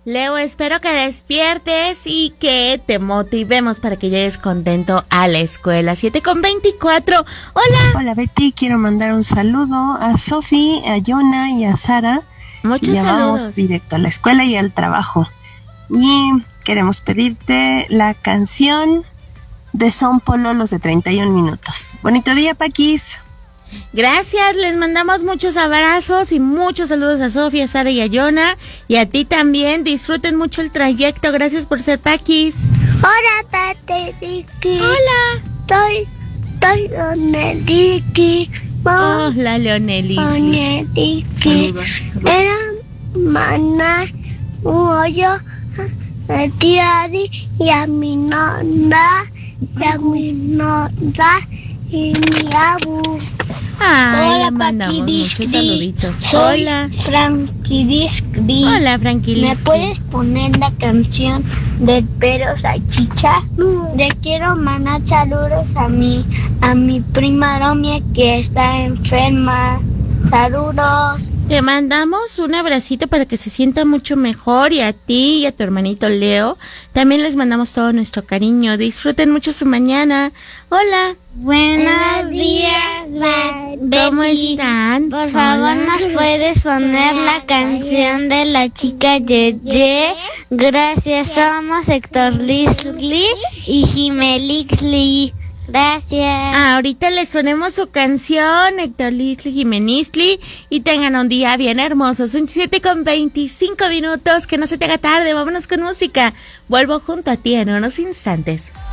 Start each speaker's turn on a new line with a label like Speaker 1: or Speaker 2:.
Speaker 1: Leo, espero que despiertes y que te motivemos para que llegues contento a la escuela. 7:24. Hola.
Speaker 2: Hola, Betty. Quiero mandar un saludo a Sofi, a Yona y a Sara.
Speaker 1: Muchos
Speaker 2: ya
Speaker 1: saludos.
Speaker 2: Vamos directo a la escuela y al trabajo. Y queremos pedirte la canción de Son Pololos de 31 minutos. Bonito día, Paquis.
Speaker 1: Gracias, les mandamos muchos abrazos y muchos saludos a Sofía, a Sara y a Yona. Y a ti también, disfruten mucho el trayecto. Gracias por ser Paquis.
Speaker 3: Hola, Tate Ricky.
Speaker 1: Hola.
Speaker 3: Estoy Leoneliki.
Speaker 1: Hola, Leonelis.
Speaker 3: Leoneliki. Era mana un hoyo a Tiari y a mi nona y mi abu.
Speaker 1: Ay,
Speaker 3: Hola,
Speaker 1: le mandamos
Speaker 3: Paquidiscri.
Speaker 1: muchos saluditos.
Speaker 3: Soy
Speaker 1: Hola.
Speaker 3: Frankidiscri.
Speaker 1: Hola, Franquilín.
Speaker 3: ¿Me puedes poner la canción del Pero Salchicha? Le quiero mandar saludos a mi prima Romia que está enferma. Saludos.
Speaker 1: Te mandamos un abracito para que se sienta mucho mejor, y a ti y a tu hermanito Leo también les mandamos todo nuestro cariño. Disfruten mucho su mañana. Hola.
Speaker 3: Buenos días,
Speaker 1: ¿Cómo
Speaker 3: Betty.
Speaker 1: están?
Speaker 3: Por favor,
Speaker 1: Hola.
Speaker 3: ¿nos puedes poner la canción de la chica Yeye? Gracias, somos Héctor Lisli y Jimelixli. Gracias.
Speaker 1: Ahorita les ponemos su canción, Héctor Lisli, Jimenizli, y tengan un día bien hermoso. Son 7:25 minutos, que no se te haga tarde. Vámonos con música. Vuelvo junto a ti en unos instantes.